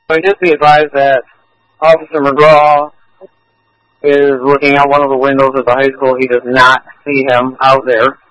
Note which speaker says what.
Speaker 1: So just be advised that Officer McGraw is looking out one of the windows of the high school. He does not see him out there.